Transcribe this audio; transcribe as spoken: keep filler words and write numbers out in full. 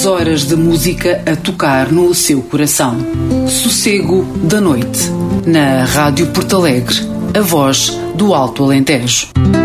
dez horas de música a tocar no seu coração. Sossego da Noite, na Rádio Porto Alegre, a voz do Alto Alentejo.